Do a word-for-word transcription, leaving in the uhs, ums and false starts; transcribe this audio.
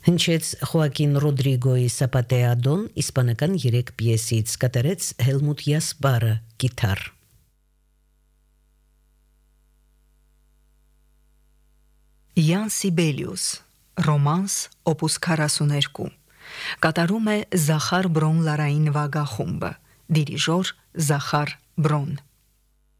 Հնչեց Խոակին Ռոդրիգոյի Սապատեադոն իսպանական երեք պիեսից, կատարեց Հելմուտ Յասպարը գիտար։ Յան Սիբելիուս, ռոմանս, օպուս քառասունուերկու, կատարում է Զախար Բրոն լարային վագախումբը, դիրիժոր Զախար Բրոն։